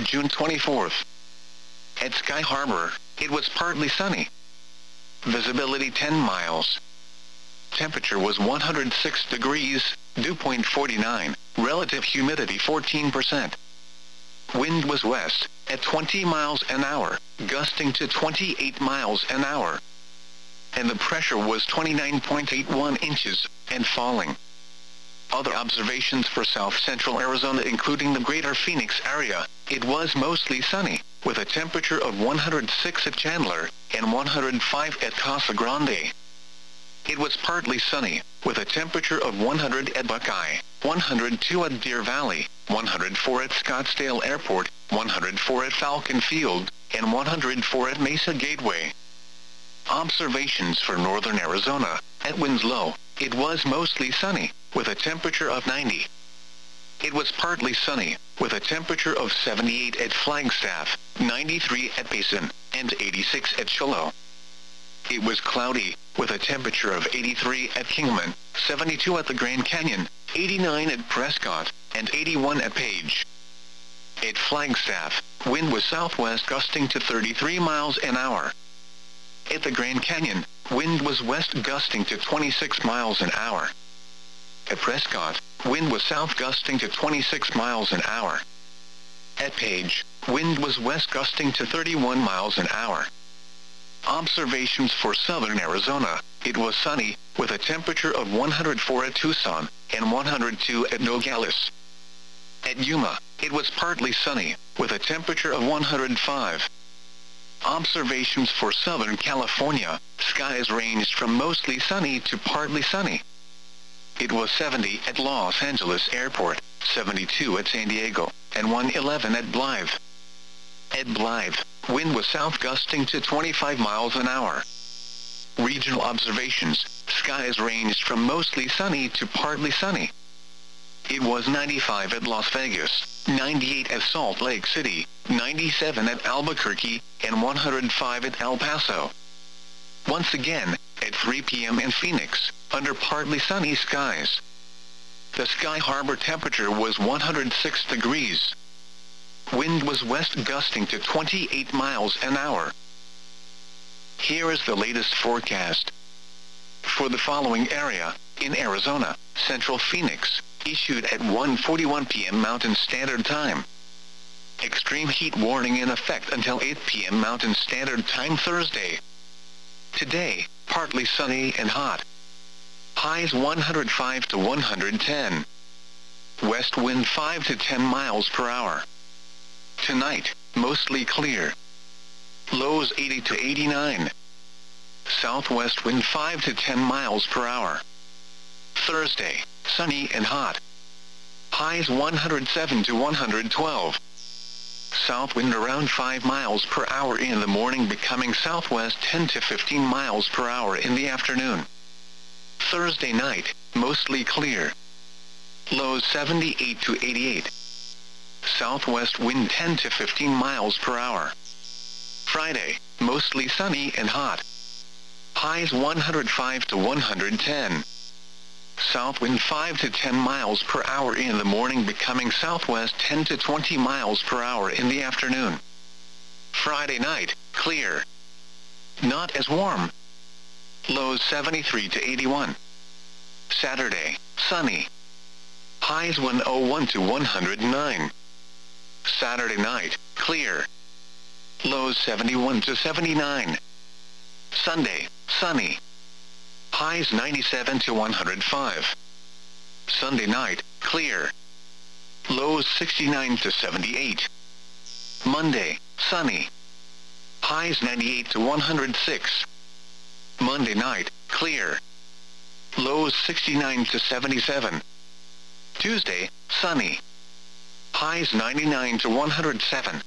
June 24th. At Sky Harbor, it was partly sunny. Visibility 10 miles. Temperature was 106 degrees, dew point 49, relative humidity 14%. Wind was west, at 20 miles an hour, gusting to 28 miles an hour. And the pressure was 29.81 inches, and falling. Other observations for south-central Arizona including the greater Phoenix area, it was mostly sunny, with a temperature of 106 at Chandler, and 105 at Casa Grande. It was partly sunny, with a temperature of 100 at Buckeye, 102 at Deer Valley, 104 at Scottsdale Airport, 104 at Falcon Field, and 104 at Mesa Gateway. Observations for northern Arizona, at Winslow, it was mostly sunny, with a temperature of 90. It was partly sunny, with a temperature of 78 at Flagstaff, 93 at Payson, and 86 at Shiloh. It was cloudy, with a temperature of 83 at Kingman, 72 at the Grand Canyon, 89 at Prescott, and 81 at Page. At Flagstaff, wind was southwest gusting to 33 miles an hour. At the Grand Canyon, wind was west gusting to 26 miles an hour. At Prescott, wind was south gusting to 26 miles an hour. At Page, wind was west gusting to 31 miles an hour. Observations for southern Arizona, it was sunny, with a temperature of 104 at Tucson, and 102 at Nogales. At Yuma, it was partly sunny, with a temperature of 105. Observations for Southern California, skies ranged from mostly sunny to partly sunny. It was 70 at Los Angeles Airport, 72 at San Diego, and 111 at Blythe. At Blythe, wind was south gusting to 25 miles an hour. Regional observations, skies ranged from mostly sunny to partly sunny. It was 95 at Las Vegas, 98 at Salt Lake City, 97 at Albuquerque, and 105 at El Paso. Once again, at 3 p.m. in Phoenix, under partly sunny skies. The Sky Harbor temperature was 106 degrees. Wind was west gusting to 28 miles an hour. Here is the latest forecast. For the following area, in Arizona, Central Phoenix, issued at 1:41 p.m. Mountain Standard Time. Extreme heat warning in effect until 8 p.m. Mountain Standard Time Thursday. Today, partly sunny and hot. Highs 105 to 110. West wind 5 to 10 miles per hour. Tonight, mostly clear. Lows 80 to 89. Southwest wind 5 to 10 miles per hour. Thursday, sunny and hot. Highs 107 to 112. South wind around 5 miles per hour in the morning, becoming southwest 10 to 15 miles per hour in the afternoon. Thursday night, mostly clear. Lows 78 to 88. Southwest wind 10 to 15 miles per hour. Friday, mostly sunny and hot. Highs 105 to 110. South wind 5 to 10 miles per hour in the morning, becoming southwest 10 to 20 miles per hour in the afternoon. Friday night, clear. Not as warm. Lows 73 to 81. Saturday, sunny. Highs 101 to 109. Saturday night, clear. Lows 71 to 79. Sunday, sunny. Highs 97 to 105. Sunday night, clear. Lows 69 to 78. Monday, sunny. Highs 98 to 106. Monday night, clear. Lows 69 to 77. Tuesday, sunny. Highs 99 to 107.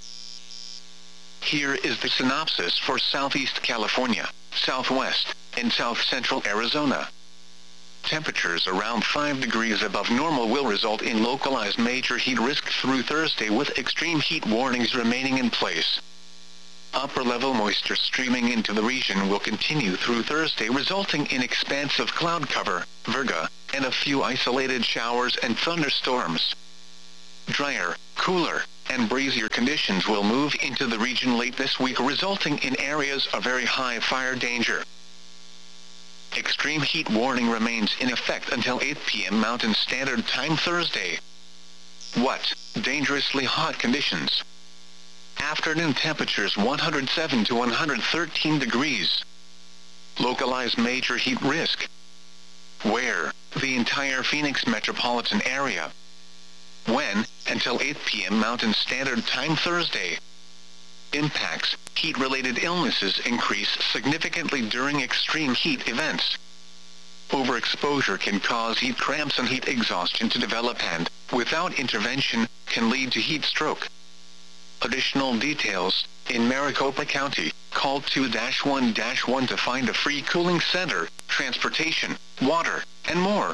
Here is the synopsis for Southeast California, Southwest, and South Central Arizona. Temperatures around 5 degrees above normal will result in localized major heat risk through Thursday, with extreme heat warnings remaining in place. Upper-level moisture streaming into the region will continue through Thursday, resulting in expansive cloud cover, virga, and a few isolated showers and thunderstorms. Drier, cooler, and breezier conditions will move into the region late this week, resulting in areas of very high fire danger. Extreme heat warning remains in effect until 8 p.m. Mountain Standard Time Thursday. What? Dangerously hot conditions. Afternoon temperatures 107 to 113 degrees. Localized major heat risk. Where? The entire Phoenix metropolitan area. When? Until 8 p.m. Mountain Standard Time Thursday. Impacts. Heat-related illnesses increase significantly during extreme heat events. Overexposure can cause heat cramps and heat exhaustion to develop and, without intervention, can lead to heat stroke. Additional details. In Maricopa County, call 2-1-1 to find a free cooling center, transportation, water, and more.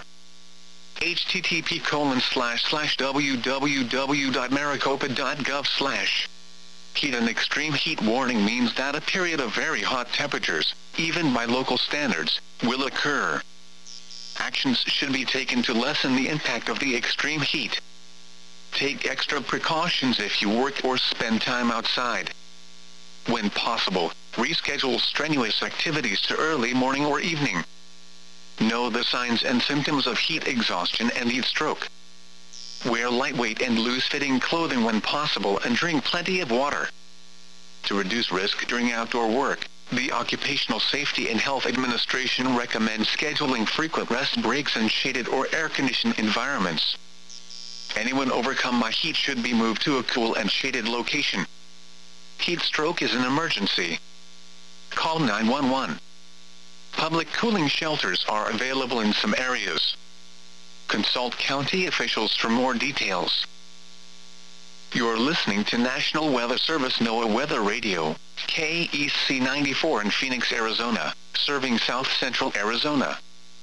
http://www.maricopa.gov/. Heat and extreme heat warning means that a period of very hot temperatures, even by local standards, will occur. Actions should be taken to lessen the impact of the extreme heat. Take extra precautions if you work or spend time outside. When possible, reschedule strenuous activities to early morning or evening. Know the signs and symptoms of heat exhaustion and heat stroke. Wear lightweight and loose-fitting clothing when possible and drink plenty of water. To reduce risk during outdoor work, the Occupational Safety and Health Administration recommends scheduling frequent rest breaks in shaded or air-conditioned environments. Anyone overcome by heat should be moved to a cool and shaded location. Heat stroke is an emergency. Call 911. Public cooling shelters are available in some areas. Consult county officials for more details. You're listening to National Weather Service NOAA Weather Radio, KEC 94 in Phoenix, Arizona, serving South Central Arizona.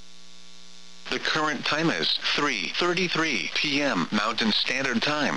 The current time is 3:33 p.m. Mountain Standard Time.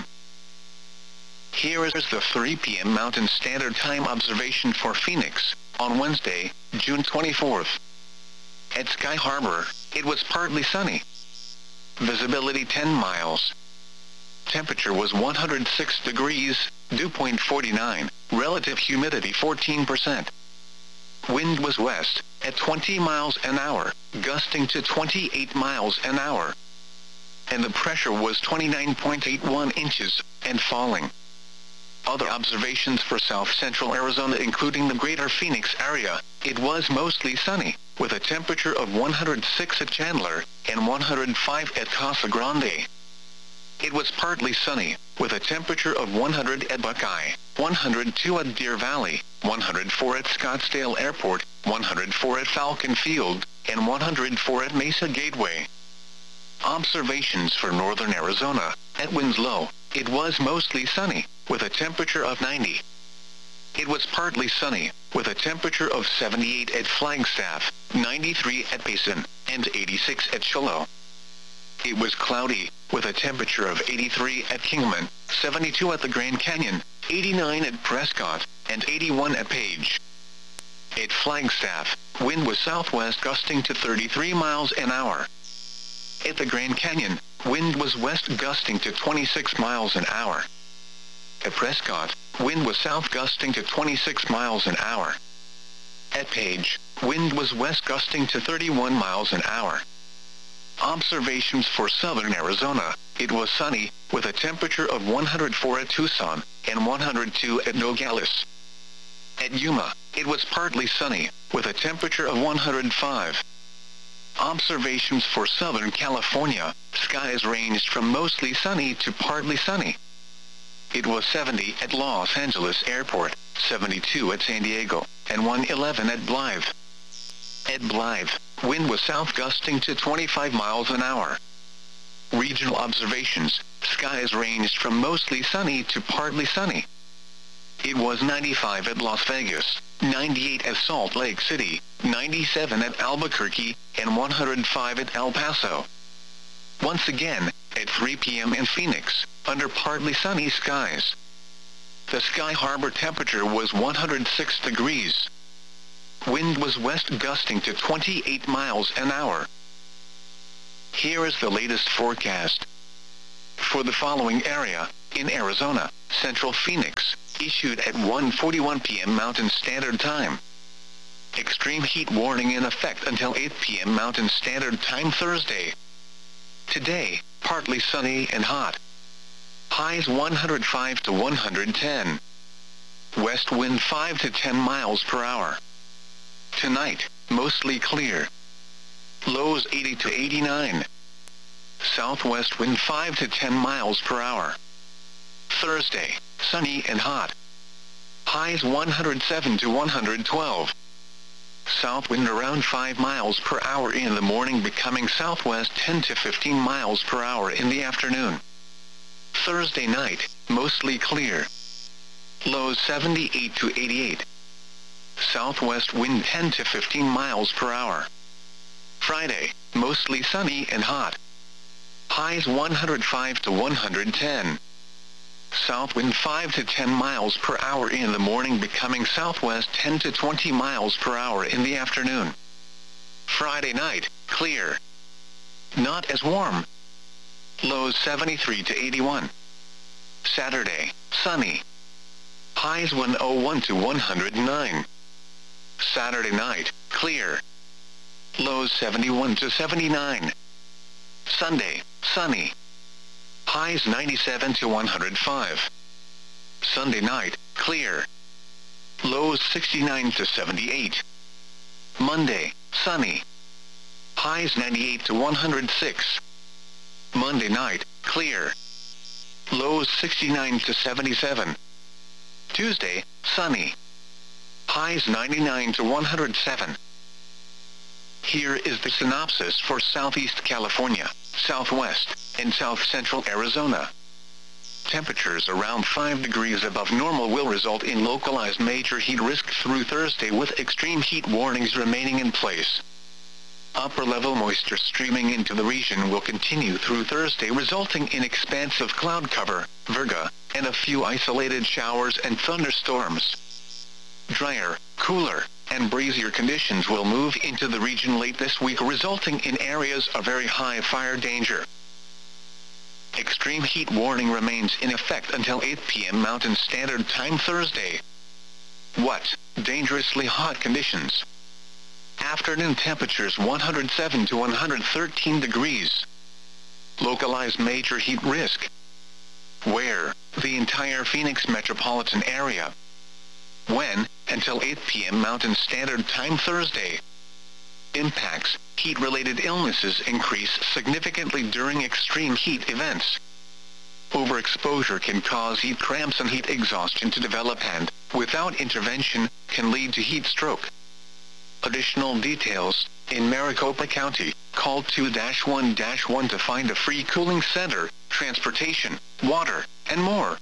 Here is the 3 p.m. Mountain Standard Time observation for Phoenix, on Wednesday, June 24th. At Sky Harbor, it was partly sunny. Visibility 10 miles. Temperature was 106 degrees, dew point 49, relative humidity 14%. Wind was west, at 20 miles an hour, gusting to 28 miles an hour. And the pressure was 29.81 inches, and falling. Other observations for South Central Arizona including the greater Phoenix area, it was mostly sunny, with a temperature of 106 at Chandler, and 105 at Casa Grande. It was partly sunny, with a temperature of 100 at Buckeye, 102 at Deer Valley, 104 at Scottsdale Airport, 104 at Falcon Field, and 104 at Mesa Gateway. Observations for northern Arizona, at Winslow, it was mostly sunny, with a temperature of 90. It was partly sunny, with a temperature of 78 at Flagstaff, 93 at Payson, and 86 at Shiloh. It was cloudy, with a temperature of 83 at Kingman, 72 at the Grand Canyon, 89 at Prescott, and 81 at Page. At Flagstaff, wind was southwest gusting to 33 miles an hour. At the Grand Canyon, wind was west gusting to 26 miles an hour. At Prescott, wind was south gusting to 26 miles an hour. At Page, wind was west gusting to 31 miles an hour. Observations for southern Arizona, it was sunny, with a temperature of 104 at Tucson, and 102 at Nogales. At Yuma, it was partly sunny, with a temperature of 105. Observations for Southern California, skies ranged from mostly sunny to partly sunny. It was 70 at Los Angeles Airport, 72 at San Diego, and 111 at Blythe. At Blythe, wind was south gusting to 25 miles an hour. Regional observations, skies ranged from mostly sunny to partly sunny. It was 95 at Las Vegas, 98 at Salt Lake City, 97 at Albuquerque, and 105 at El Paso. Once again, at 3 p.m. in Phoenix, under partly sunny skies. The Sky Harbor temperature was 106 degrees. Wind was west gusting to 28 miles an hour. Here is the latest forecast. For the following area, in Arizona, Central Phoenix, issued at 1:41 p.m. Mountain Standard Time. Extreme heat warning in effect until 8 p.m. Mountain Standard Time Thursday. Today, partly sunny and hot. Highs 105 to 110. West wind 5 to 10 miles per hour. Tonight, mostly clear. Lows 80 to 89. Southwest wind 5 to 10 miles per hour. Thursday, sunny and hot. Highs 107 to 112. South wind around 5 miles per hour in the morning, becoming southwest 10 to 15 miles per hour in the afternoon. Thursday night, mostly clear. Lows 78 to 88. Southwest wind 10 to 15 miles per hour. Friday, mostly sunny and hot. Highs 105 to 110. South wind 5 to 10 miles per hour in the morning, becoming southwest 10 to 20 miles per hour in the afternoon. Friday night, clear. Not as warm. Lows 73 to 81. Saturday, sunny. Highs 101 to 109. Saturday night, clear. Lows 71 to 79. Sunday, sunny. Highs 97 to 105. Sunday night, clear. Lows 69 to 78. Monday, sunny. Highs 98 to 106. Monday night, clear. Lows 69 to 77. Tuesday, sunny. Highs 99 to 107. Here is the synopsis for Southeast California, Southwest, and South Central Arizona. Temperatures around 5 degrees above normal will result in localized major heat risk through Thursday, with extreme heat warnings remaining in place. Upper-level moisture streaming into the region will continue through Thursday, resulting in expansive cloud cover, virga, and a few isolated showers and thunderstorms. Drier, cooler, and breezier conditions will move into the region late this week, resulting in areas of very high fire danger. Extreme heat warning remains in effect until 8 p.m. Mountain Standard Time Thursday. What? Dangerously hot conditions. Afternoon temperatures 107 to 113 degrees. Localized major heat risk. Where? The entire Phoenix metropolitan area. When? Until 8 p.m. Mountain Standard Time Thursday. Impacts: heat-related illnesses increase significantly during extreme heat events. Overexposure can cause heat cramps and heat exhaustion to develop and, without intervention, can lead to heat stroke. Additional details: in Maricopa County, call 2-1-1 to find a free cooling center, transportation, water, and more.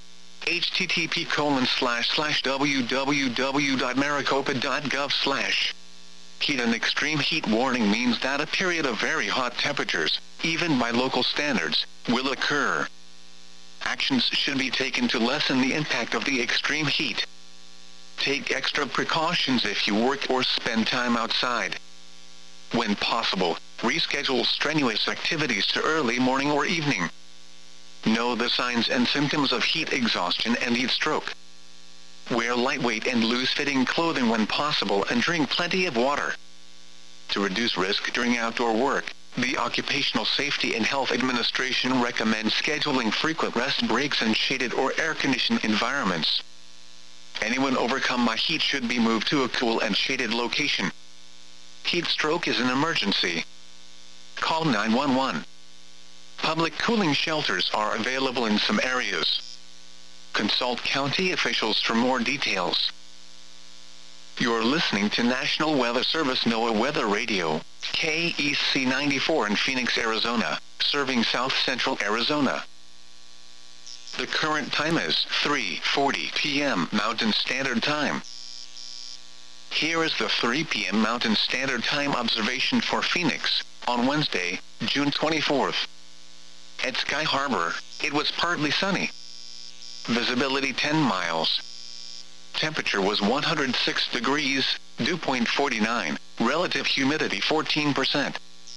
http://www.maricopa.gov/. Heat and extreme heat warning means that a period of very hot temperatures, even by local standards, will occur. Actions should be taken to lessen the impact of the extreme heat. Take extra precautions if you work or spend time outside. When possible, reschedule strenuous activities to early morning or evening. Know the signs and symptoms of heat exhaustion and heat stroke. Wear lightweight and loose-fitting clothing when possible, and drink plenty of water. To reduce risk during outdoor work, the Occupational Safety and Health Administration recommends scheduling frequent rest breaks in shaded or air-conditioned environments. Anyone overcome by heat should be moved to a cool and shaded location. Heat stroke is an emergency. Call 911. Public cooling shelters are available in some areas. Consult county officials for more details. You're listening to National Weather Service NOAA Weather Radio, KEC 94 in Phoenix, Arizona, serving South Central Arizona. The current time is 3:40 p.m. Mountain Standard Time. Here is the 3 p.m. Mountain Standard Time observation for Phoenix, on Wednesday, June 24th. At Sky Harbor, it was partly sunny. Visibility 10 miles. Temperature was 106 degrees, dew point 49, relative humidity 14%.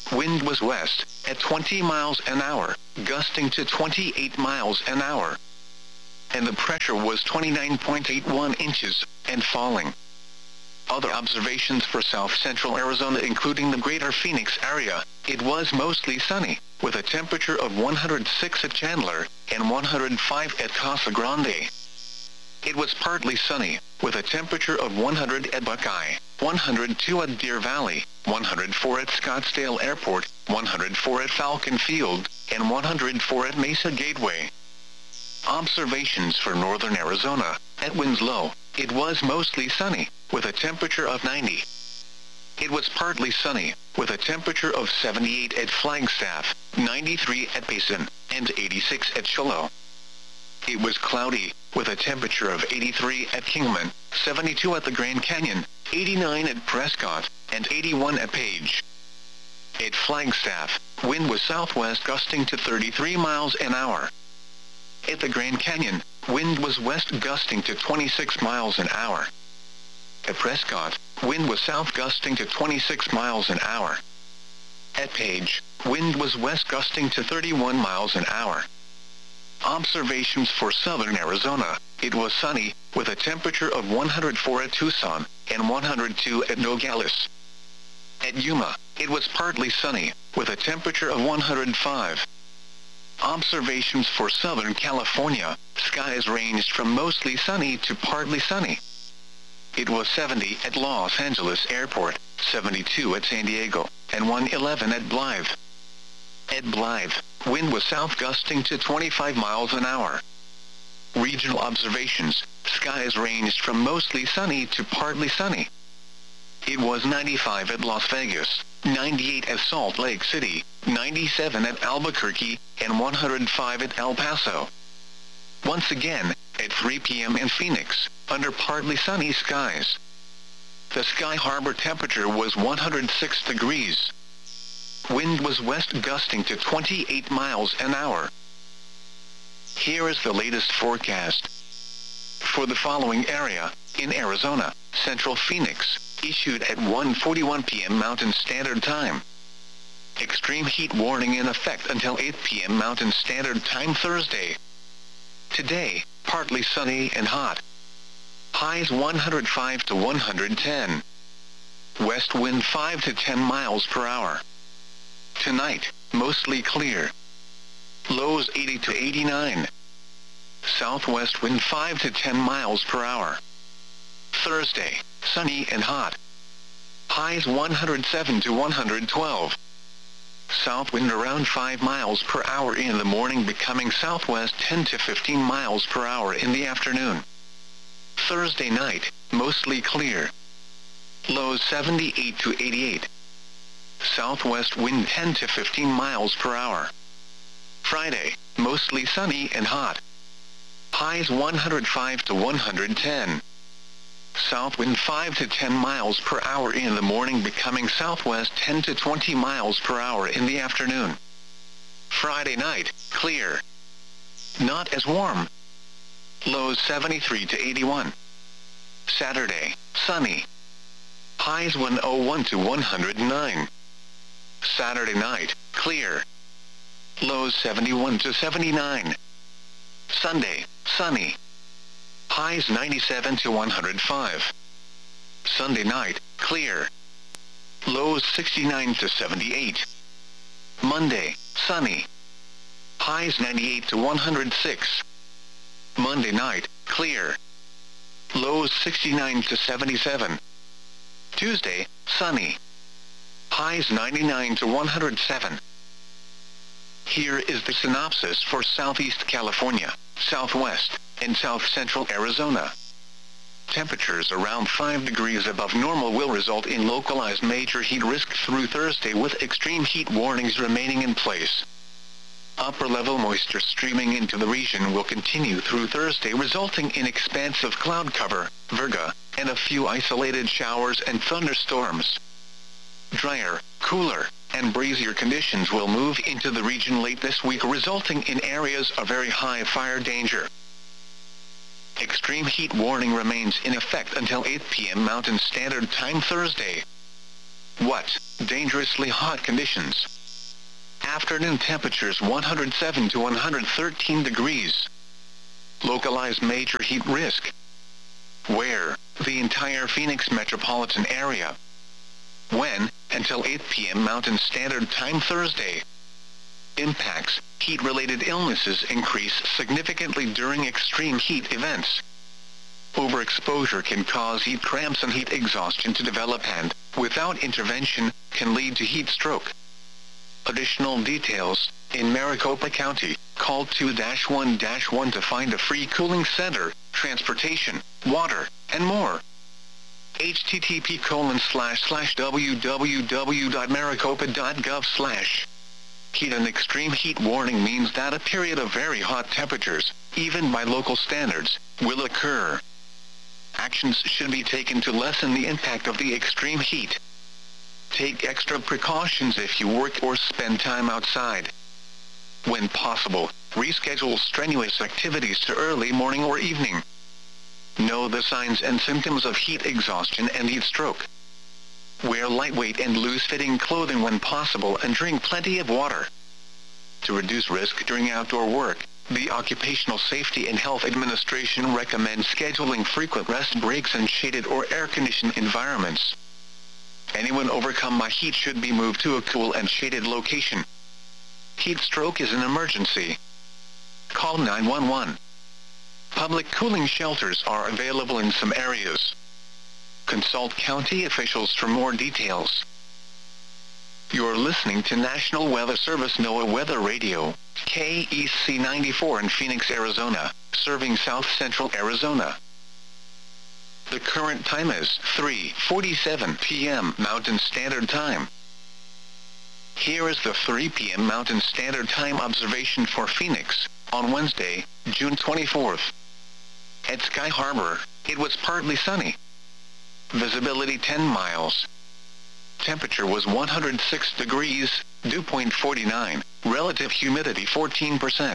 wind was west, at 20 miles an hour, gusting to 28 miles an hour. And the pressure was 29.81 inches, and falling. Other observations for south-central Arizona including the greater Phoenix area, it was mostly sunny, with a temperature of 106 at Chandler, and 105 at Casa Grande. It was partly sunny, with a temperature of 100 at Buckeye, 102 at Deer Valley, 104 at Scottsdale Airport, 104 at Falcon Field, and 104 at Mesa Gateway. Observations for northern Arizona, at Winslow, it was mostly sunny, with a temperature of 90. It was partly sunny, with a temperature of 78 at Flagstaff, 93 at Payson, and 86 at Shiloh. It was cloudy, with a temperature of 83 at Kingman, 72 at the Grand Canyon, 89 at Prescott, and 81 at Page. At Flagstaff, wind was southwest gusting to 33 miles an hour. At the Grand Canyon, wind was west gusting to 26 miles an hour. At Prescott, wind was south gusting to 26 miles an hour. At Page, wind was west gusting to 31 miles an hour. Observations for southern Arizona, it was sunny, with a temperature of 104 at Tucson, and 102 at Nogales. At Yuma, it was partly sunny, with a temperature of 105. Observations for Southern California, skies ranged from mostly sunny to partly sunny. It was 70 at Los Angeles Airport, 72 at San Diego, and 111 at Blythe. At Blythe, wind was south gusting to 25 miles an hour. Regional observations, skies ranged from mostly sunny to partly sunny. It was 95 at Las Vegas, 98 at Salt Lake City, 97 at Albuquerque, and 105 at El Paso. Once again, at 3 p.m. in Phoenix, under partly sunny skies. The Sky Harbor temperature was 106 degrees. Wind was west gusting to 28 miles an hour. Here is the latest forecast. For the following area, in Arizona, Central Phoenix, issued at 1:41 p.m. Mountain Standard Time. Extreme heat warning in effect until 8 p.m. Mountain Standard Time Thursday. Today, partly sunny and hot. Highs 105 to 110. West wind 5 to 10 miles per hour. Tonight, mostly clear. Lows 80 to 89. Southwest wind 5 to 10 miles per hour. Thursday, sunny and hot. Highs 107 to 112. South wind around 5 miles per hour in the morning, becoming southwest 10 to 15 miles per hour in the afternoon. Thursday night, mostly clear. Lows 78 to 88. Southwest wind 10 to 15 miles per hour. Friday, mostly sunny and hot. Highs 105 to 110. South wind 5 to 10 miles per hour in the morning, becoming southwest 10 to 20 miles per hour in the afternoon. Friday night, clear. Not as warm. Lows 73 to 81. Saturday, sunny. Highs 101 to 109. Saturday night, clear. Lows 71 to 79. Sunday, sunny. Highs 97 to 105. Sunday night, clear. Lows 69 to 78. Monday, sunny. Highs 98 to 106. Monday night, clear. Lows 69 to 77. Tuesday, sunny. Highs 99 to 107. Here is the synopsis for Southeast California, Southwest, and South Central Arizona. Temperatures around 5 degrees above normal will result in localized major heat risk through Thursday, with extreme heat warnings remaining in place. Upper-level moisture streaming into the region will continue through Thursday, resulting in expansive cloud cover, virga, and a few isolated showers and thunderstorms. Drier, cooler, and breezier conditions will move into the region late this week, resulting in areas of very high fire danger. Extreme heat warning remains in effect until 8 p.m. Mountain Standard Time Thursday. Wet, dangerously hot conditions. Afternoon temperatures 107 to 113 degrees. Localized major heat risk. Where? The entire Phoenix metropolitan area. When? Until 8 p.m. Mountain Standard Time Thursday. Impacts. Heat-related illnesses increase significantly during extreme heat events. Overexposure can cause heat cramps and heat exhaustion to develop and, without intervention, can lead to heat stroke. Additional details. In Maricopa County, call 2-1-1 to find a free cooling center, transportation, water, and more. http://www.maricopa.gov/. Heat and extreme heat warning means that a period of very hot temperatures, even by local standards, will occur. Actions should be taken to lessen the impact of the extreme heat. Take extra precautions if you work or spend time outside. When possible, reschedule strenuous activities to early morning or evening. Know the signs and symptoms of heat exhaustion and heat stroke. Wear lightweight and loose-fitting clothing when possible and drink plenty of water. To reduce risk during outdoor work, the Occupational Safety and Health Administration recommends scheduling frequent rest breaks in shaded or air-conditioned environments. Anyone overcome by heat should be moved to a cool and shaded location. Heat stroke is an emergency. Call 911. Public cooling shelters are available in some areas. Consult county officials for more details. You're listening to National Weather Service NOAA Weather Radio, KEC 94 in Phoenix, Arizona, serving south-central Arizona. The current time is 3:47 p.m. Mountain Standard Time. Here is the 3 p.m. Mountain Standard Time observation for Phoenix, on Wednesday, June 24th. At Sky Harbor, it was partly sunny. Visibility 10 miles. Temperature was 106 degrees, dew point 49, relative humidity 14%.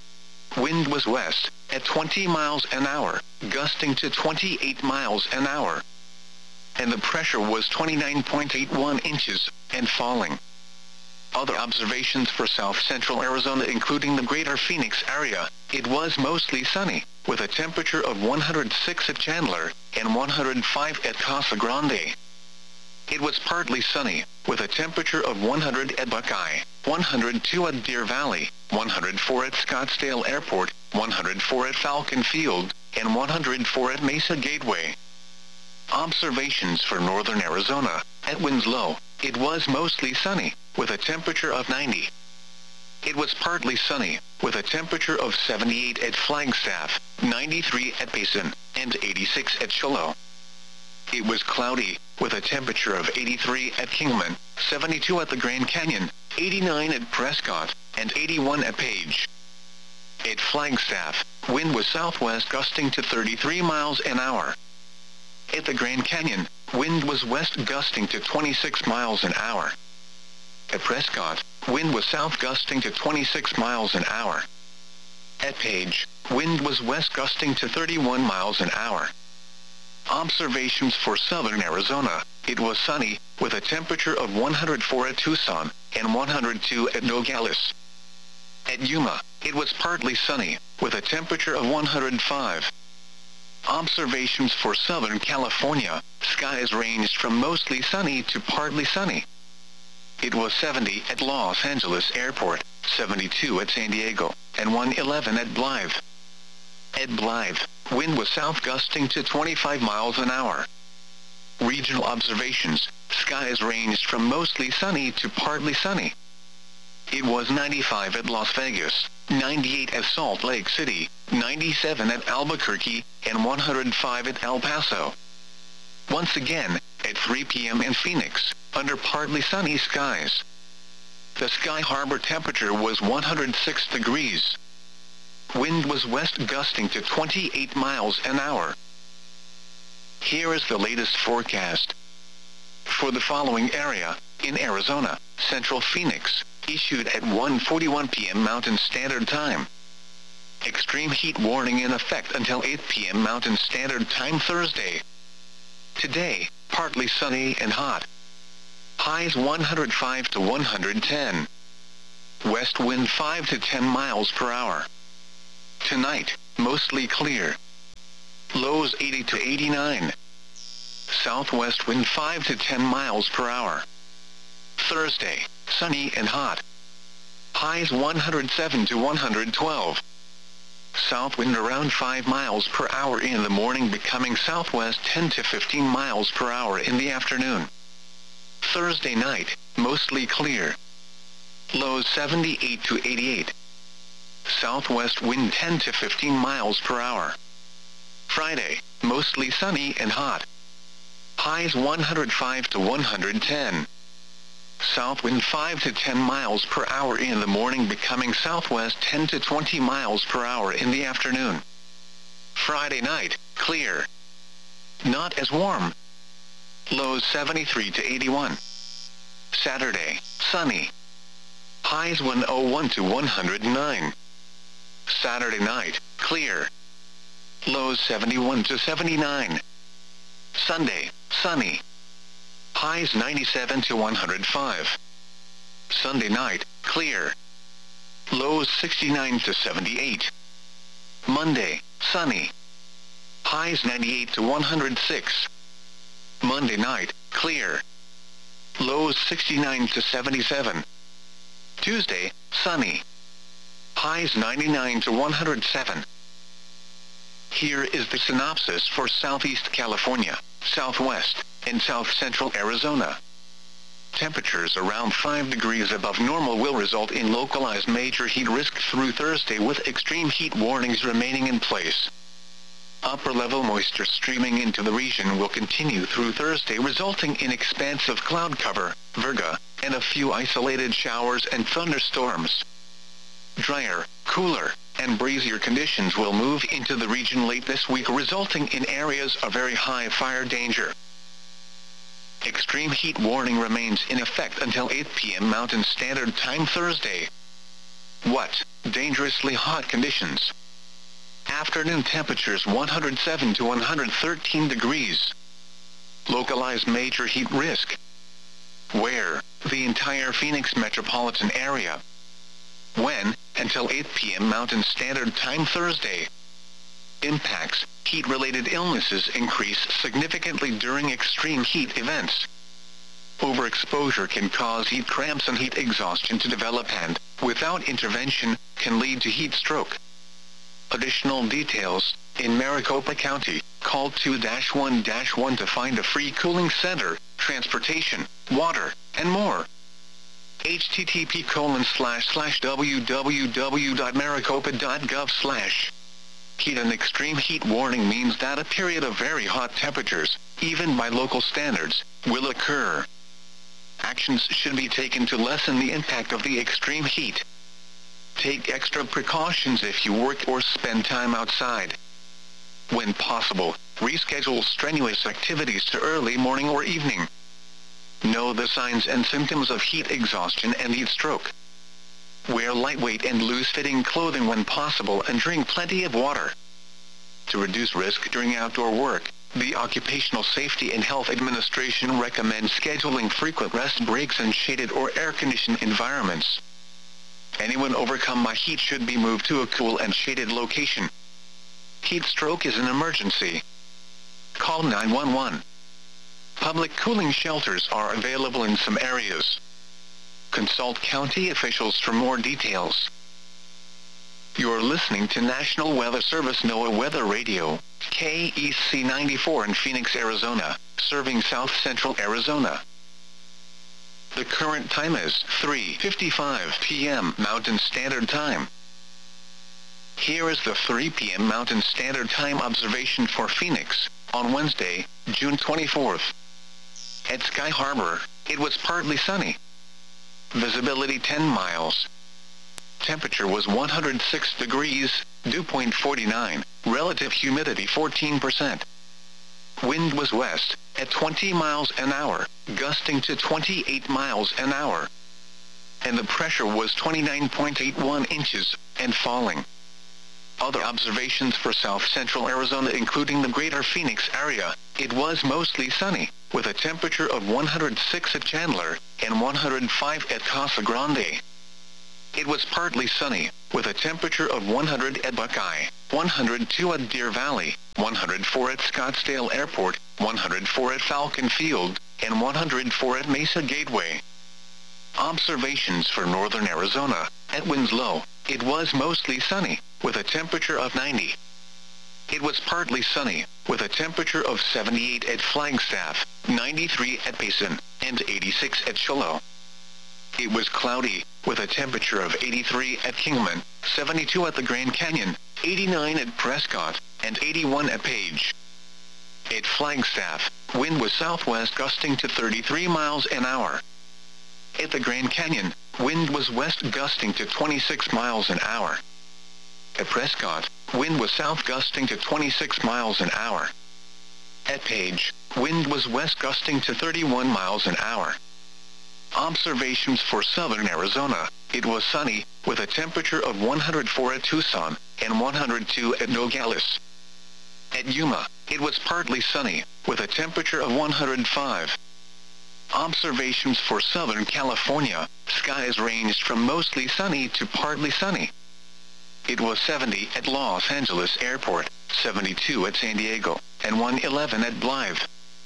Wind was west, at 20 miles an hour, gusting to 28 miles an hour. And the pressure was 29.81 inches, and falling. Other observations for south-central Arizona including the greater Phoenix area, it was mostly sunny, with a temperature of 106 at Chandler, and 105 at Casa Grande. It was partly sunny, with a temperature of 100 at Buckeye, 102 at Deer Valley, 104 at Scottsdale Airport, 104 at Falcon Field, and 104 at Mesa Gateway. Observations for northern Arizona, at Winslow, it was mostly sunny, with a temperature of 90. It was partly sunny, with a temperature of 78 at Flagstaff, 93 at Payson, and 86 at Shiloh. It was cloudy, with a temperature of 83 at Kingman, 72 at the Grand Canyon, 89 at Prescott, and 81 at Page. At Flagstaff, wind was southwest gusting to 33 miles an hour. At the Grand Canyon, wind was west gusting to 26 miles an hour. At Prescott, wind was south gusting to 26 miles an hour. At Page, wind was west gusting to 31 miles an hour. Observations for southern Arizona, it was sunny, with a temperature of 104 at Tucson, and 102 at Nogales. At Yuma, it was partly sunny, with a temperature of 105. Observations for Southern California, skies ranged from mostly sunny to partly sunny. It was 70 at Los Angeles Airport, 72 at San Diego, and 111 at Blythe. At Blythe, wind was south gusting to 25 miles an hour. Regional observations, skies ranged from mostly sunny to partly sunny. It was 95 at Las Vegas, 98 at Salt Lake City, 97 at Albuquerque, and 105 at El Paso. Once again, at 3 p.m. in Phoenix, under partly sunny skies. The Sky Harbor temperature was 106 degrees. Wind was west gusting to 28 miles an hour. Here is the latest forecast. For the following area, in Arizona, Central Phoenix, issued at 1:41 p.m. Mountain Standard Time. Extreme heat warning in effect until 8 p.m. Mountain Standard Time Thursday. Today, partly sunny and hot. Highs 105 to 110. West wind 5 to 10 miles per hour. Tonight, mostly clear. Lows 80 to 89. Southwest wind 5 to 10 miles per hour. Thursday, sunny and hot. Highs 107 to 112. South wind around 5 miles per hour in the morning, becoming southwest 10 to 15 miles per hour in the afternoon. Thursday night, mostly clear. Lows 78 to 88. Southwest wind 10 to 15 miles per hour. Friday, mostly sunny and hot. Highs 105 to 110. South wind 5 to 10 miles per hour in the morning, becoming southwest 10 to 20 miles per hour in the afternoon. Friday night, clear. Not as warm. Lows 73 to 81. Saturday, sunny. Highs 101 to 109. Saturday night, clear. Lows 71 to 79. Sunday, sunny. Highs 97 to 105. Sunday night, clear. Lows 69 to 78. Monday, sunny. Highs 98 to 106. Monday night, clear. Lows 69 to 77. Tuesday, sunny. Highs 99 to 107. Here is the synopsis for Southeast California, Southwest, and South Central Arizona. Temperatures around 5 degrees above normal will result in localized major heat risk through Thursday, with extreme heat warnings remaining in place. Upper-level moisture streaming into the region will continue through Thursday, resulting in expansive cloud cover, virga, and a few isolated showers and thunderstorms. Drier, cooler, and breezier conditions will move into the region late this week, resulting in areas of very high fire danger. Extreme heat warning remains in effect until 8 p.m. Mountain Standard Time Thursday. What? Dangerously hot conditions. Afternoon temperatures 107 to 113 degrees. Localized major heat risk. Where? The entire Phoenix metropolitan area. When? Until 8 p.m. Mountain Standard Time Thursday. Impacts: heat-related illnesses increase significantly during extreme heat events. Overexposure can cause heat cramps and heat exhaustion to develop and, without intervention, can lead to heat stroke. Additional details: in Maricopa County, call 2-1-1 to find a free cooling center, transportation, water, and more. http://www.maricopa.gov/. Heat and extreme heat warning means that a period of very hot temperatures, even by local standards, will occur. Actions should be taken to lessen the impact of the extreme heat. Take extra precautions if you work or spend time outside. When possible, reschedule strenuous activities to early morning or evening. Know the signs and symptoms of heat exhaustion and heat stroke. Wear lightweight and loose-fitting clothing when possible and drink plenty of water. To reduce risk during outdoor work, the Occupational Safety and Health Administration recommends scheduling frequent rest breaks in shaded or air-conditioned environments. Anyone overcome by heat should be moved to a cool and shaded location. Heat stroke is an emergency. Call 911. Public cooling shelters are available in some areas. Consult county officials for more details. You're listening to National Weather Service NOAA Weather Radio, KEC 94 in Phoenix, Arizona, serving South Central Arizona. The current time is 3:55 p.m. Mountain Standard Time. Here is the 3 p.m. Mountain Standard Time observation for Phoenix, on Wednesday, June 24th. At Sky Harbor, it was partly sunny. Visibility 10 miles. Temperature was 106 degrees, dew point 49, relative humidity 14%. Wind was west, at 20 miles an hour, gusting to 28 miles an hour. And the pressure was 29.81 inches, and falling. Other observations for South Central Arizona, including the greater Phoenix area, it was mostly sunny. with a temperature of 106 at Chandler and 105 at Casa Grande. It was partly sunny, with a temperature of 100 at Buckeye, 102 at Deer Valley, 104 at Scottsdale Airport, 104 at Falcon Field, and 104 at Mesa Gateway. Observations for northern Arizona. At Winslow, it was mostly sunny, with a temperature of 90. It was partly sunny, with a temperature of 78 at Flagstaff, 93 at Payson, and 86 at Shiloh. It was cloudy, with a temperature of 83 at Kingman, 72 at the Grand Canyon, 89 at Prescott, and 81 at Page. At Flagstaff, wind was southwest gusting to 33 miles an hour. At the Grand Canyon, wind was west gusting to 26 miles an hour. At Prescott, wind was south gusting to 26 miles an hour. At Page, wind was west gusting to 31 miles an hour. Observations for southern Arizona. It was sunny, with a temperature of 104 at Tucson and 102 at Nogales. At Yuma, it was partly sunny, with a temperature of 105. Observations for Southern California. Skies ranged from mostly sunny to partly sunny. It was 70 at Los Angeles Airport, 72 at San Diego, and 111 at Blythe.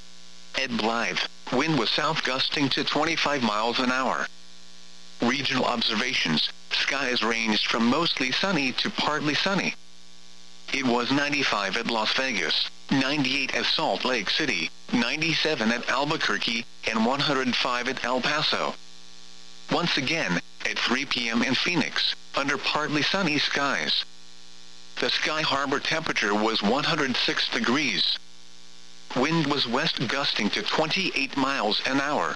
At Blythe, wind was south gusting to 25 miles an hour. Regional observations. Skies ranged from mostly sunny to partly sunny. It was 95 at Las Vegas, 98 at Salt Lake City, 97 at Albuquerque, and 105 at El Paso. Once again, at 3 p.m. in Phoenix, under partly sunny skies. The Sky Harbor temperature was 106 degrees. Wind was west gusting to 28 miles an hour.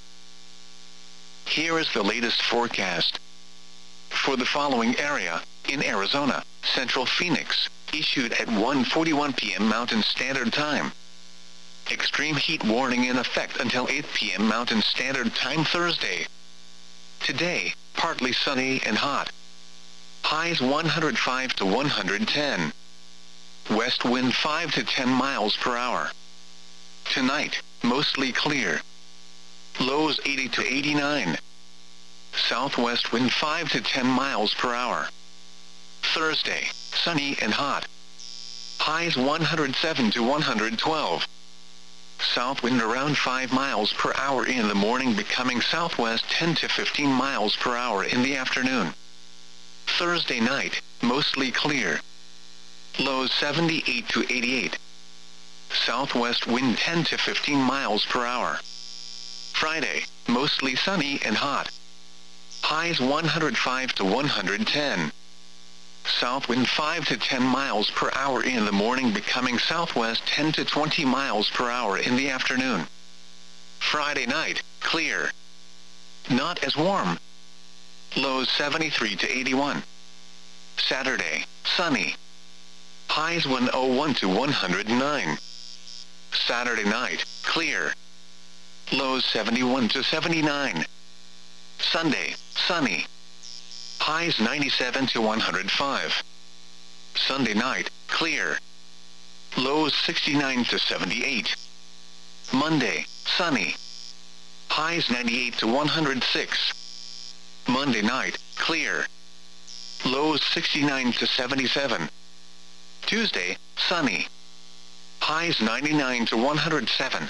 Here is the latest forecast. For the following area, in Arizona, Central Phoenix, issued at 1:41 p.m. Mountain Standard Time. Extreme heat warning in effect until 8 p.m. Mountain Standard Time Thursday. Today, partly sunny and hot. Highs 105 to 110. West wind 5 to 10 miles per hour. Tonight, mostly clear. Lows 80 to 89. Southwest wind 5 to 10 miles per hour. Thursday, sunny and hot. Highs 107 to 112. South wind around 5 miles per hour in the morning, becoming southwest 10 to 15 miles per hour in the afternoon. Thursday night, mostly clear. Lows 78 to 88. Southwest wind 10 to 15 miles per hour. Friday, mostly sunny and hot. Highs 105 to 110. South wind 5 to 10 miles per hour in the morning, becoming southwest 10 to 20 miles per hour in the afternoon. Friday night, clear. Not as warm. Lows 73 to 81. Saturday, sunny. Highs 101 to 109. Saturday night, clear. Lows 71 to 79. Sunday, sunny. Highs 97 to 105. Sunday night, clear. Lows 69 to 78. Monday, sunny. Highs 98 to 106. Monday night, clear. Lows 69 to 77. Tuesday, sunny. Highs 99 to 107.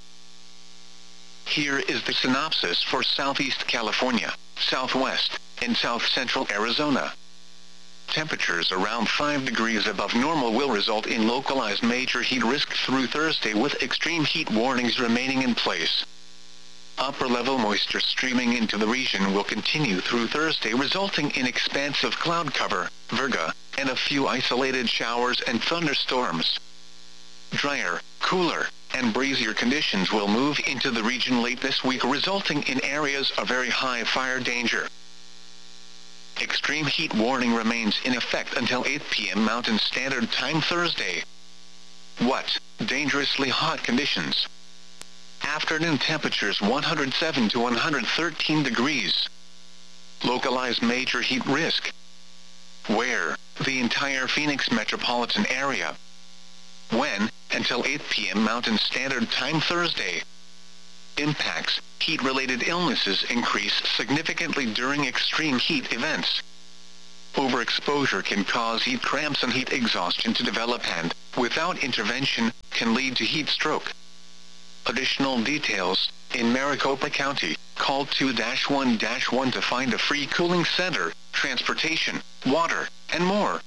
Here is the synopsis for Southeast California, Southwest, and South Central Arizona. Temperatures around 5 degrees above normal will result in localized major heat risk through Thursday, with extreme heat warnings remaining in place. Upper-level moisture streaming into the region will continue through Thursday, resulting in expansive cloud cover, virga, and a few isolated showers and thunderstorms. Drier, cooler, and breezier conditions will move into the region late this week, resulting in areas of very high fire danger. Extreme heat warning remains in effect until 8 p.m. Mountain Standard Time Thursday. What? Dangerously hot conditions. Afternoon temperatures 107 to 113 degrees. Localized major heat risk. Where? The entire Phoenix metropolitan area. When? Until 8 p.m. Mountain Standard Time Thursday. Impacts: heat-related illnesses increase significantly during extreme heat events. Overexposure can cause heat cramps and heat exhaustion to develop and, without intervention, can lead to heat stroke. Additional details: in Maricopa County, call 2-1-1 to find a free cooling center, transportation, water, and more.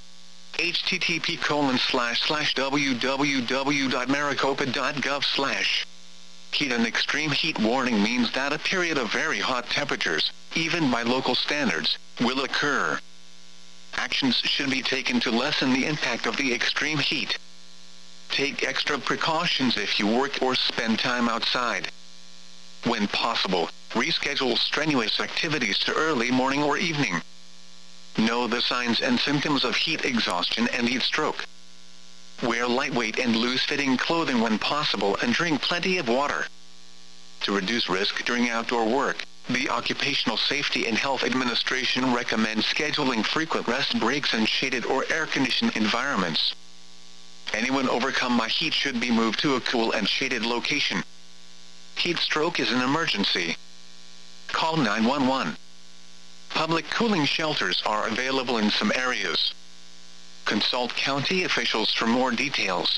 http://www.maricopa.gov/. Heat and extreme heat warning means that a period of very hot temperatures, even by local standards, will occur. Actions should be taken to lessen the impact of the extreme heat. Take extra precautions if you work or spend time outside. When possible, reschedule strenuous activities to early morning or evening. Know the signs and symptoms of heat exhaustion and heat stroke. Wear lightweight and loose-fitting clothing when possible and drink plenty of water. To reduce risk during outdoor work, the Occupational Safety and Health Administration recommends scheduling frequent rest breaks in shaded or air-conditioned environments. Anyone overcome by heat should be moved to a cool and shaded location. Heat stroke is an emergency. Call 911. Public cooling shelters are available in some areas. Consult county officials for more details.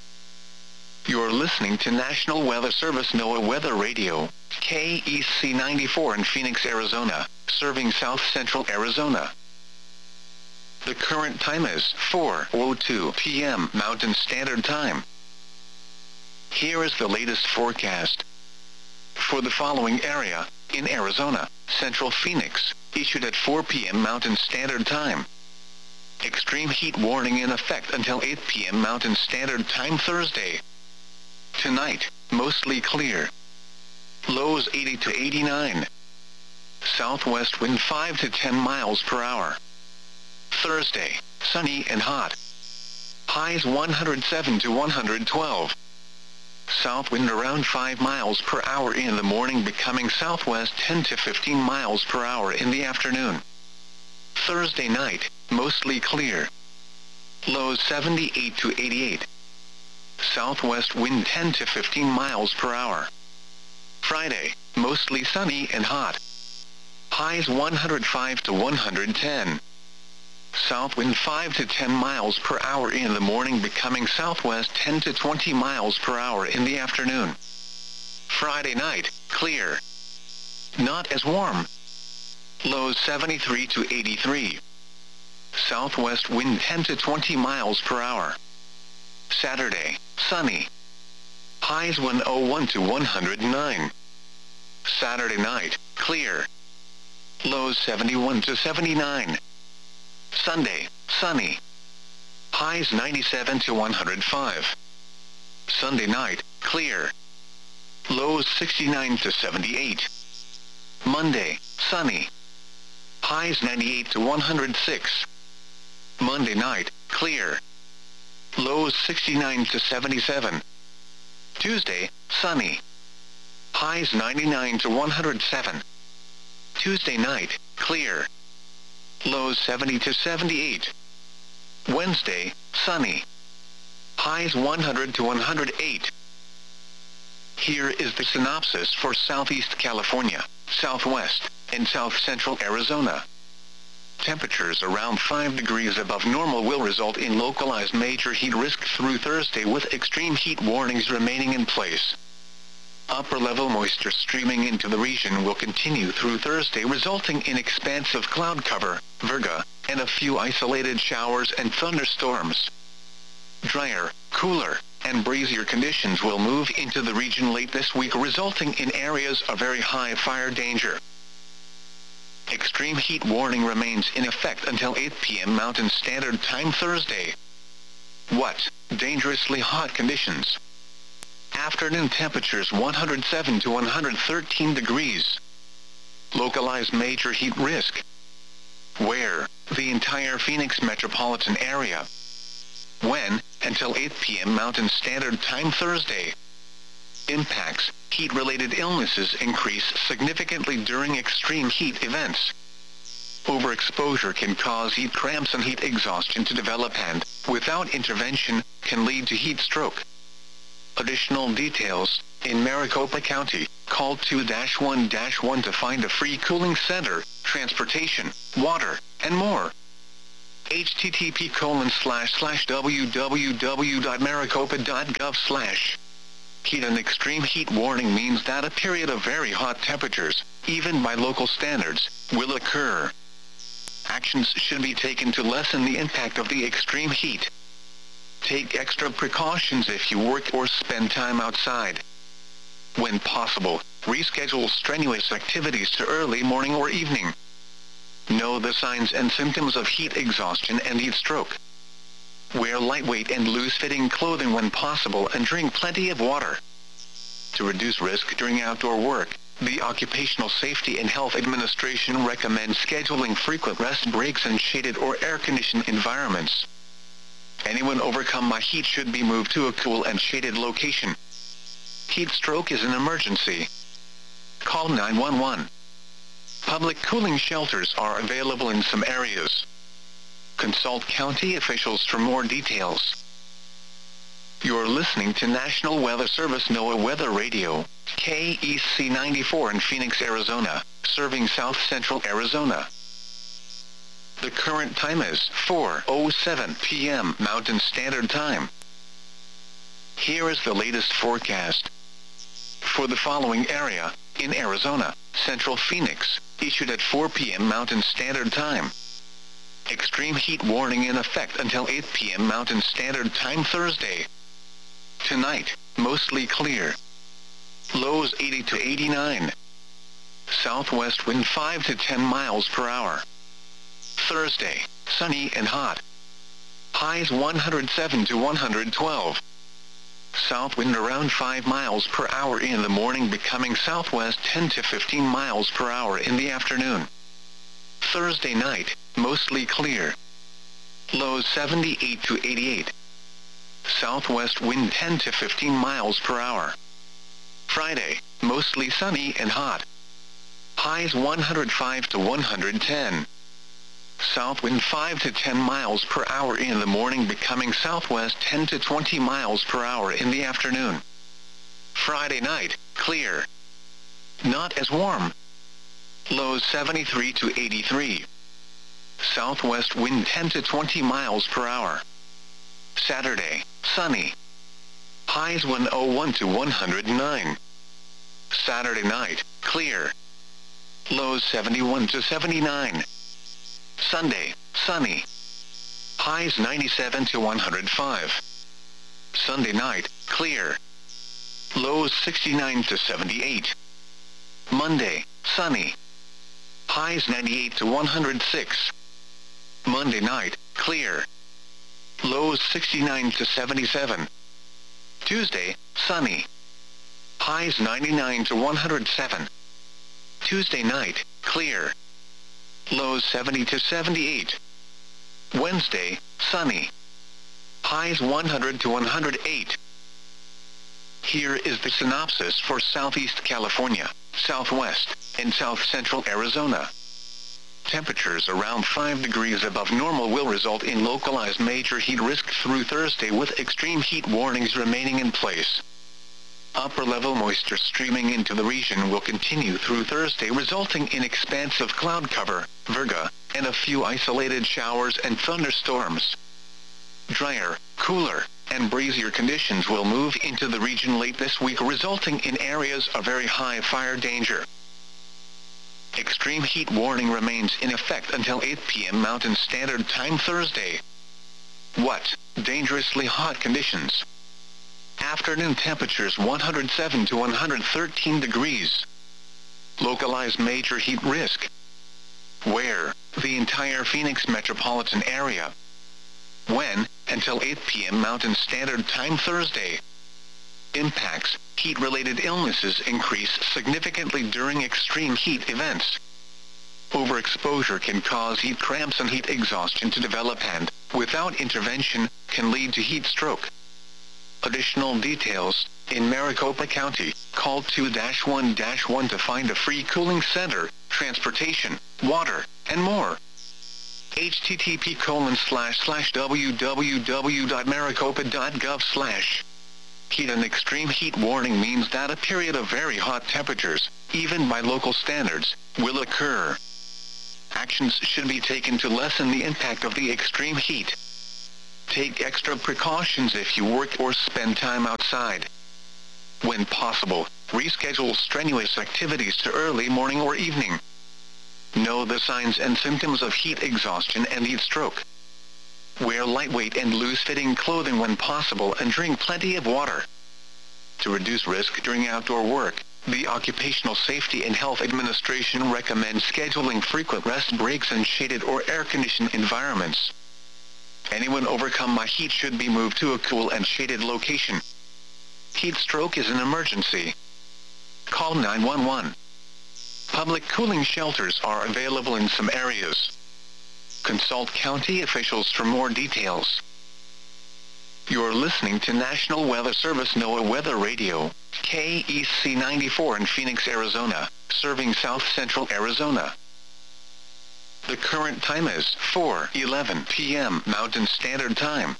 You're listening to National Weather Service NOAA Weather Radio, KEC 94 in Phoenix, Arizona, serving South Central Arizona. The current time is 4:02 p.m. Mountain Standard Time. Here is the latest forecast. For the following area, in Arizona, Central Phoenix, issued at 4 p.m. Mountain Standard Time. Extreme heat warning in effect until 8 p.m. Mountain Standard Time Thursday. Tonight, mostly clear. Lows 80 to 89. Southwest wind 5 to 10 miles per hour. Thursday, sunny and hot. Highs 107 to 112. South wind around 5 miles per hour in the morning, becoming southwest 10 to 15 miles per hour in the afternoon. Thursday night, mostly clear. Lows 78 to 88. Southwest wind 10 to 15 miles per hour. Friday, mostly sunny and hot. Highs 105 to 110. South wind 5 to 10 miles per hour in the morning, becoming southwest 10 to 20 miles per hour in the afternoon. Friday night, clear. Not as warm. Lows 73 to 83. Southwest wind 10 to 20 miles per hour. Saturday, sunny. Highs 101 to 109. Saturday night, clear. Lows 71 to 79. Sunday, sunny. Highs 97 to 105. Sunday night, clear. Lows 69 to 78. Monday, sunny. Highs 98 to 106. Monday night, clear. Lows 69 to 77. Tuesday, sunny. Highs 99 to 107. Tuesday night, clear. Lows 70 to 78. Wednesday, sunny. Highs 100 to 108. Here is the synopsis for Southeast California, Southwest, and South Central Arizona. Temperatures around 5 degrees above normal will result in localized major heat risk through Thursday, with extreme heat warnings remaining in place. Upper-level moisture streaming into the region will continue through Thursday, resulting in expansive cloud cover, virga, and a few isolated showers and thunderstorms. Drier, cooler, and breezier conditions will move into the region late this week, resulting in areas of very high fire danger. Extreme heat warning remains in effect until 8 p.m. Mountain Standard Time Thursday. What? Dangerously hot conditions. Afternoon temperatures 107 to 113 degrees. Localized major heat risk. Where? The entire Phoenix metropolitan area. When? Until 8 p.m. Mountain Standard Time Thursday. Impacts: heat-related illnesses increase significantly during extreme heat events. Overexposure can cause heat cramps and heat exhaustion to develop and, without intervention, can lead to heat stroke. Additional details, in Maricopa County, call 2-1-1 to find a free cooling center, transportation, water, and more. http://www.maricopa.gov/. Heat and extreme heat warning means that a period of very hot temperatures, even by local standards, will occur. Actions should be taken to lessen the impact of the extreme heat. Take extra precautions if you work or spend time outside. When possible, reschedule strenuous activities to early morning or evening. Know the signs and symptoms of heat exhaustion and heat stroke. Wear lightweight and loose-fitting clothing when possible and drink plenty of water. To reduce risk during outdoor work, the Occupational Safety and Health Administration recommends scheduling frequent rest breaks in shaded or air-conditioned environments. Anyone overcome by heat should be moved to a cool and shaded location. Heat stroke is an emergency. Call 911. Public cooling shelters are available in some areas. Consult county officials for more details. You're listening to National Weather Service NOAA Weather Radio, KEC 94 in Phoenix, Arizona, serving South Central Arizona. The current time is 4:07 p.m. Mountain Standard Time. Here is the latest forecast. For the following area, in Arizona, Central Phoenix, issued at 4 p.m. Mountain Standard Time. Extreme heat warning in effect until 8 p.m. Mountain Standard Time Thursday. Tonight, mostly clear. Lows 80 to 89. Southwest wind 5 to 10 miles per hour. Thursday, sunny and hot. Highs 107 to 112. South wind around 5 miles per hour in the morning, becoming southwest 10 to 15 miles per hour in the afternoon. Thursday night, mostly clear. Lows 78 to 88. Southwest wind 10 to 15 miles per hour. Friday, mostly sunny and hot. Highs 105 to 110. South wind 5 to 10 miles per hour in the morning, becoming southwest 10 to 20 miles per hour in the afternoon. Friday night, clear. Not as warm. Lows 73 to 83. Southwest wind 10 to 20 miles per hour. Saturday, sunny. Highs 101 to 109. Saturday night, clear. Lows 71 to 79. Sunday, sunny. Highs 97 to 105. Sunday night, clear. Lows 69 to 78. Monday, sunny. Highs 98 to 106. Monday night, clear. Lows 69 to 77. Tuesday, sunny. Highs 99 to 107. Tuesday night, clear. Lows 70 to 78. Wednesday, sunny. Highs 100 to 108. Here is the synopsis for Southeast California, Southwest, and South Central Arizona. Temperatures around 5 degrees above normal will result in localized major heat risk through Thursday, with extreme heat warnings remaining in place. Upper-level moisture streaming into the region will continue through Thursday, resulting in expansive cloud cover, virga, and a few isolated showers and thunderstorms. Drier, cooler, and breezier conditions will move into the region late this week, resulting in areas of very high fire danger. Extreme heat warning remains in effect until 8 p.m. Mountain Standard Time Thursday. What? Dangerously hot conditions. Afternoon temperatures 107 to 113 degrees. Localized major heat risk. Where? The entire Phoenix metropolitan area. When? Until 8 p.m. Mountain Standard Time Thursday. Impacts. Heat-related illnesses increase significantly during extreme heat events. Overexposure can cause heat cramps and heat exhaustion to develop and, without intervention, can lead to heat stroke. Additional details, in Maricopa County, call 2-1-1 to find a free cooling center, transportation, water, and more. http://www.maricopa.gov/. Heat and extreme heat warning means that a period of very hot temperatures, even by local standards, will occur. Actions should be taken to lessen the impact of the extreme heat. Take extra precautions if you work or spend time outside. When possible, reschedule strenuous activities to early morning or evening. Know the signs and symptoms of heat exhaustion and heat stroke. Wear lightweight and loose-fitting clothing when possible and drink plenty of water. To reduce risk during outdoor work, the Occupational Safety and Health Administration recommends scheduling frequent rest breaks in shaded or air-conditioned environments. Anyone overcome by heat should be moved to a cool and shaded location. Heat stroke is an emergency. Call 911. Public cooling shelters are available in some areas. Consult county officials for more details. You're listening to National Weather Service NOAA Weather Radio, KEC 94 in Phoenix, Arizona, serving South Central Arizona. The current time is 4:11 p.m. Mountain Standard Time.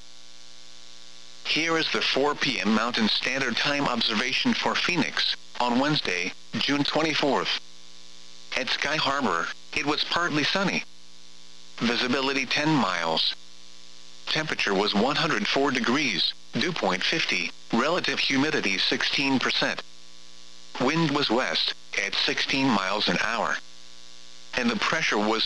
Here is the 4 p.m. Mountain Standard Time observation for Phoenix, on Wednesday, June 24th. At Sky Harbor, it was partly sunny. Visibility 10 miles. Temperature was 104 degrees, dew point 50, relative humidity 16%. Wind was west, at 16 miles an hour. And the pressure was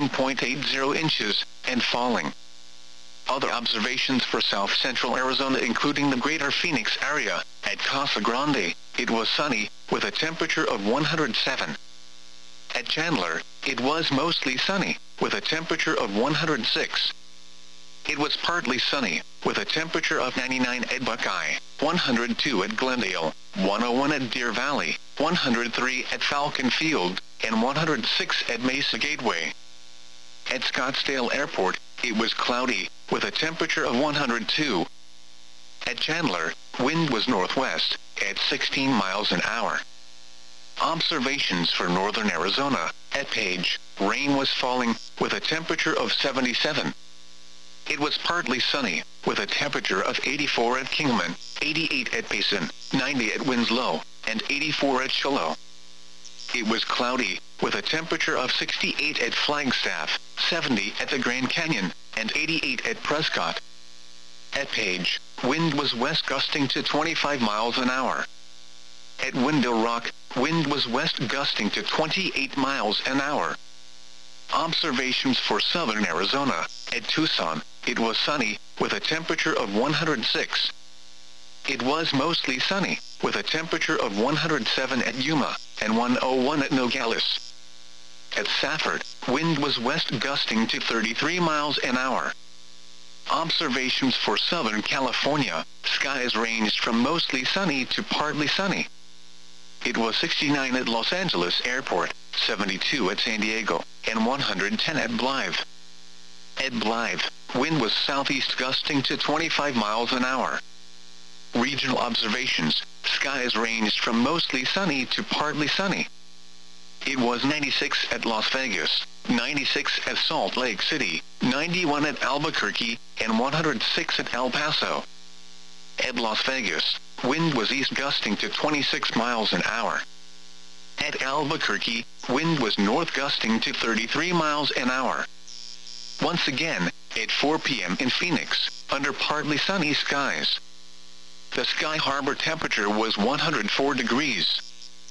29.80 inches, and falling. Other observations for South Central Arizona including the greater Phoenix area, at Casa Grande, it was sunny, with a temperature of 107. At Chandler, it was mostly sunny, with a temperature of 106. It was partly sunny, with a temperature of 99 at Buckeye, 102 at Glendale, 101 at Deer Valley, 103 at Falcon Field, and 106 at Mesa Gateway. At Scottsdale Airport, it was cloudy, with a temperature of 102. At Chandler, wind was northwest, at 16 miles an hour. Observations for northern Arizona, at Page, rain was falling, with a temperature of 77. It was partly sunny, with a temperature of 84 at Kingman, 88 at Payson, 90 at Winslow, and 84 at Shiloh. It was cloudy, with a temperature of 68 at Flagstaff, 70 at the Grand Canyon, and 88 at Prescott. At Page, wind was west gusting to 25 miles an hour. At Window Rock, wind was west gusting to 28 miles an hour. Observations for southern Arizona, at Tucson, it was sunny, with a temperature of 106. It was mostly sunny, with a temperature of 107 at Yuma, and 101 at Nogales. At Safford, wind was west gusting to 33 miles an hour. Observations for Southern California, skies ranged from mostly sunny to partly sunny. It was 69 at Los Angeles Airport, 72 at San Diego, and 110 at Blythe. At Blythe, wind was southeast gusting to 25 miles an hour. Regional observations, skies ranged from mostly sunny to partly sunny. It was 96 at Las Vegas, 96 at Salt Lake City, 91 at Albuquerque, and 106 at El Paso. At Las Vegas, wind was east gusting to 26 miles an hour. At Albuquerque, wind was north gusting to 33 miles an hour. Once again, at 4 p.m. in Phoenix, under partly sunny skies. The Sky Harbor temperature was 104 degrees.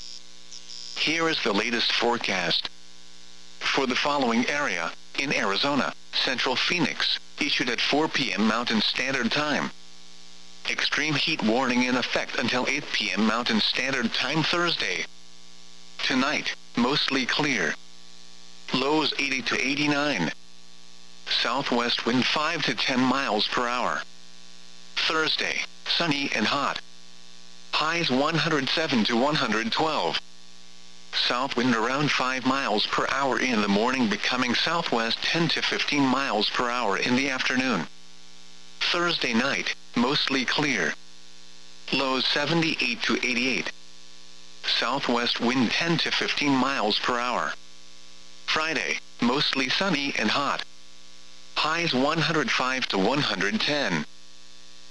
Here is the latest forecast. For the following area, in Arizona, Central Phoenix, issued at 4 p.m. Mountain Standard Time. Extreme heat warning in effect until 8 p.m. Mountain Standard Time Thursday. Tonight, mostly clear. Lows 80 to 89. Southwest wind 5 to 10 miles per hour. Thursday, sunny and hot. Highs 107 to 112. South wind around 5 miles per hour in the morning, becoming southwest 10 to 15 miles per hour in the afternoon. Thursday night, mostly clear. Lows 78 to 88. Southwest wind 10 to 15 miles per hour. Friday, mostly sunny and hot. Highs 105 to 110.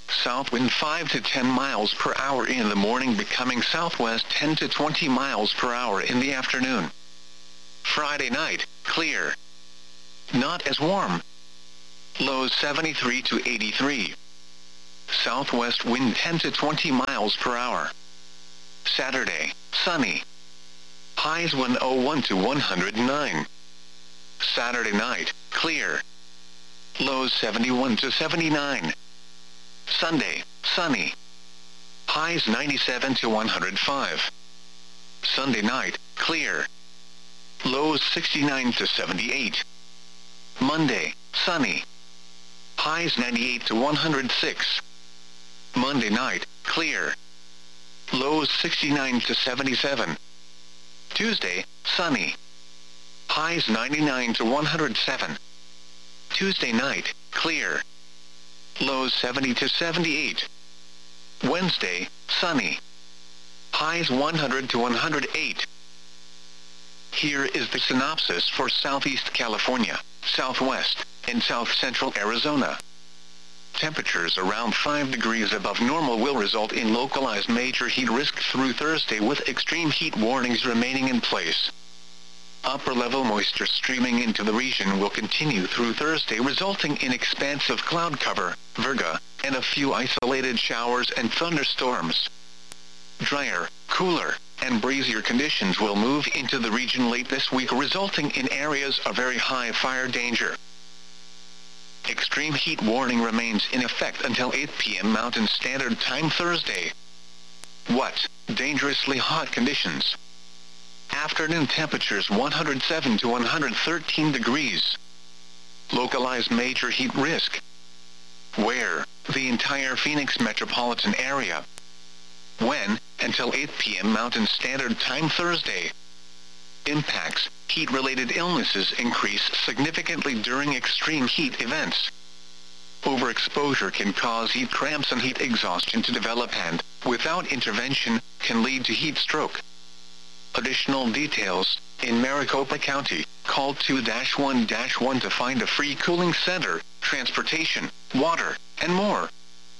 South wind 5 to 10 miles per hour in the morning, becoming southwest 10 to 20 miles per hour in the afternoon. Friday night, clear. Not as warm. Lows 73 to 83. Southwest wind 10 to 20 miles per hour. Saturday, sunny. Highs 101 to 109. Saturday night, clear. Lows 71 to 79. Sunday, sunny. Highs 97 to 105. Sunday night, clear. Lows 69 to 78. Monday, sunny. Highs 98 to 106. Monday night, clear. Lows 69 to 77. Tuesday, sunny. Highs 99 to 107. Tuesday night, clear. Lows 70 to 78. Wednesday, sunny. Highs 100 to 108. Here is the synopsis for Southeast California, Southwest, and South Central Arizona. Temperatures around 5 degrees above normal will result in localized major heat risk through Thursday, with extreme heat warnings remaining in place. Upper-level moisture streaming into the region will continue through Thursday, resulting in expansive cloud cover, virga, and a few isolated showers and thunderstorms. Drier, cooler, and breezier conditions will move into the region late this week, resulting in areas of very high fire danger. Extreme heat warning remains in effect until 8 p.m. Mountain Standard Time Thursday. What? Dangerously hot conditions. Afternoon temperatures 107 to 113 degrees. Localized major heat risk. Where? The entire Phoenix metropolitan area. When? Until 8 p.m. Mountain Standard Time Thursday. Impacts: heat-related illnesses increase significantly during extreme heat events. Overexposure can cause heat cramps and heat exhaustion to develop and, without intervention, can lead to heat stroke. Additional details: in Maricopa County, call 2-1-1 to find a free cooling center, transportation, water, and more.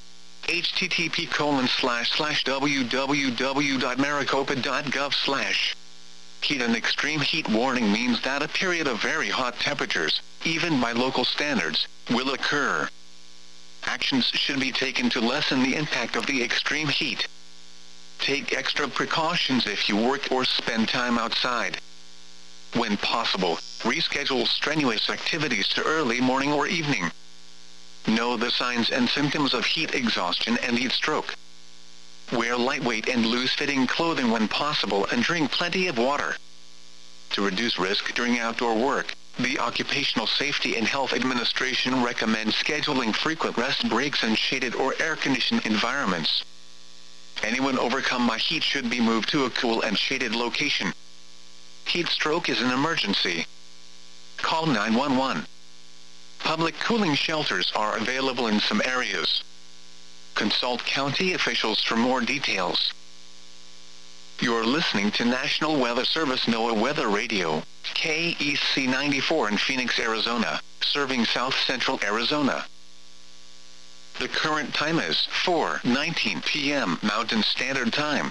http://www.maricopa.gov/. Heat and extreme heat warning means that a period of very hot temperatures, even by local standards, will occur. Actions should be taken to lessen the impact of the extreme heat. Take extra precautions if you work or spend time outside. When possible, reschedule strenuous activities to early morning or evening. Know the signs and symptoms of heat exhaustion and heat stroke. Wear lightweight and loose-fitting clothing when possible and drink plenty of water. To reduce risk during outdoor work, the Occupational Safety and Health Administration recommends scheduling frequent rest breaks in shaded or air-conditioned environments. Anyone overcome by heat should be moved to a cool and shaded location. Heat stroke is an emergency. Call 911. Public cooling shelters are available in some areas. Consult county officials for more details. You're listening to National Weather Service NOAA Weather Radio, KEC 94 in Phoenix, Arizona, serving South Central Arizona. The current time is 4:19 p.m. Mountain Standard Time.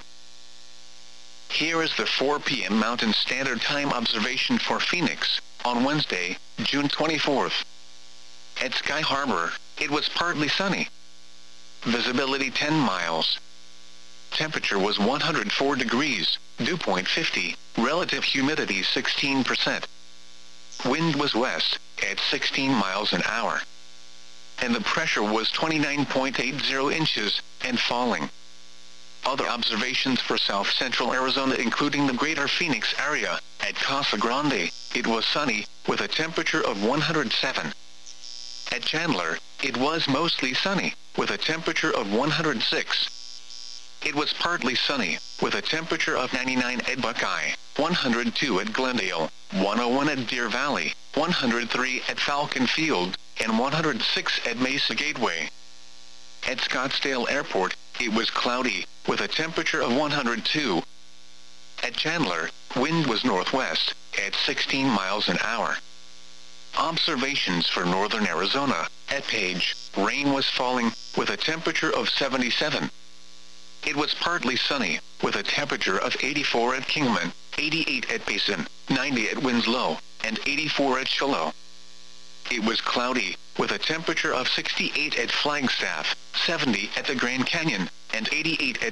Here is the 4 p.m. Mountain Standard Time observation for Phoenix, on Wednesday, June 24th. At Sky Harbor, it was partly sunny. Visibility 10 miles. Temperature was 104 degrees, dew point 50, relative humidity 16%. Wind was west, at 16 miles an hour. And the pressure was 29.80 inches, and falling. Other observations for South Central Arizona, including the greater Phoenix area, at Casa Grande, it was sunny, with a temperature of 107. At Chandler, it was mostly sunny, with a temperature of 106. It was partly sunny, with a temperature of 99 at Buckeye, 102 at Glendale, 101 at Deer Valley, 103 at Falcon Field, and 106 at Mesa Gateway. At Scottsdale Airport, it was cloudy, with a temperature of 102. At Chandler, wind was northwest, at 16 miles an hour. Observations for northern Arizona. At Page, rain was falling, with a temperature of 77. It was partly sunny, with a temperature of 84 at Kingman, 88 at Payson, 90 at Winslow, and 84 at Shiloh. It was cloudy, with a temperature of 68 at Flagstaff, 70 at the Grand Canyon, and 88 at